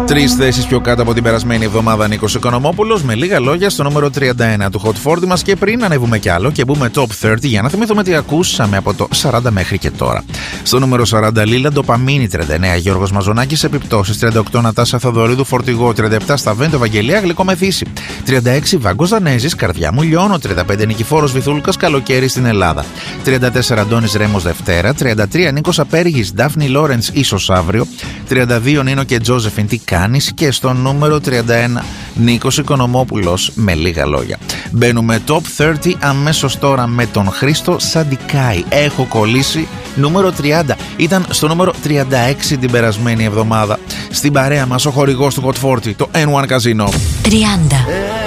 Τρεις θέσεις πιο κάτω από την περασμένη εβδομάδα, Νίκος Οικονομόπουλος, με λίγα λόγια στο νούμερο 31 του Hot 40 μας. Και πριν ανέβουμε κι άλλο και μπούμε top 30, για να θυμηθούμε τι ακούσαμε από το 40 μέχρι και τώρα. Στο νούμερο 40, Λίλα Ντοπαμίνη, 39 Γιώργος Μαζονάκης, Επιπτώσεις, 38 Νατάσα Θοδωρίδου, Φορτηγό, 37 Σταβέντο Βαγγελία, Γλυκό Μεθύσι, 36 Βάγκος Δανέζης, Καρδιά μου λιώνω, 35 Νικηφόρος Βυθούλκας, Καλοκαίρι στην Ελλάδα, 34 Αντώνης Ρέμος Δευτέρα, 33 Νίκος Απέργης, Ντάφνη Λόρεντς, ίσως αύριο, 32 Νίνο και Τζόζεφιν, τι κάνεις, και στο νούμερο 31 Νίκος Οικονομόπουλος, με λίγα λόγια. Μπαίνουμε top 30 αμέσως τώρα με τον Χρήστο Σαντικάη. Έχω κολλήσει νούμερο 30. Ήταν στο νούμερο 36 την περασμένη εβδομάδα. Στην παρέα μας ο χορηγός του Hot 40, το N1 Casino. 30.